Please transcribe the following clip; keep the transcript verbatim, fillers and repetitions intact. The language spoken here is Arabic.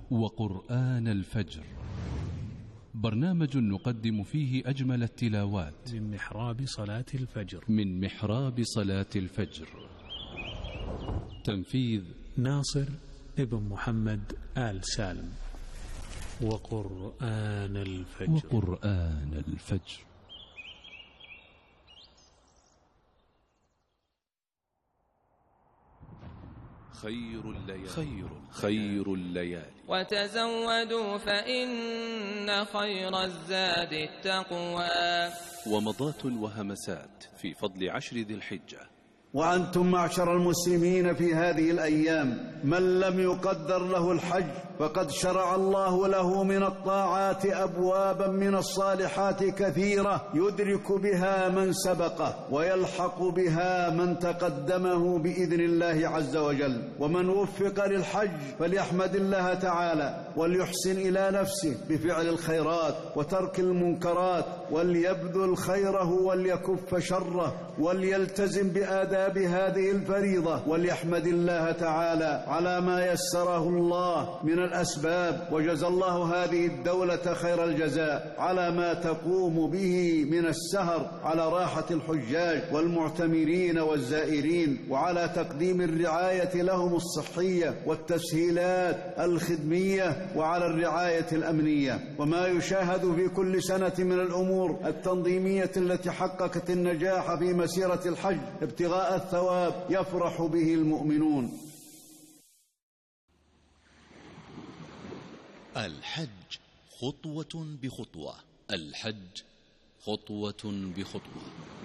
وقرآن الفجر، برنامج نقدم فيه أجمل التلاوات من محراب صلاة الفجر من محراب صلاة الفجر. تنفيذ ناصر ابن محمد آل سالم. وقرآن الفجر وقرآن الفجر. خير الليالي خير, خير الليالي وتزودوا فإن خير الزاد التقوى. ومضات وهمسات في فضل عشر ذي الحجة. وأنتم معشر المسلمين في هذه الأيام من لم يقدر له الحج فقد شرع الله له من الطاعات أبوابا من الصالحات كثيرة يدرك بها من سبقه ويلحق بها من تقدمه بإذن الله عز وجل. ومن وفق للحج فليحمد الله تعالى وليحسن إلى نفسه بفعل الخيرات وترك المنكرات، وليبذل خيره وليكف شره، وليلتزم بآداب بهذه الفريضة، وليحمد الله تعالى على ما يسره الله من الأسباب. وجزى الله هذه الدولة خير الجزاء على ما تقوم به من السهر على راحة الحجاج والمعتمرين والزائرين، وعلى تقديم الرعاية لهم الصحية والتسهيلات الخدمية، وعلى الرعاية الأمنية. وما يشاهد في كل سنة من الأمور التنظيمية التي حققت النجاح في مسيرة الحج ابتغاء الثواب يفرح به المؤمنون. الحج خطوة بخطوة. الحج خطوة بخطوة.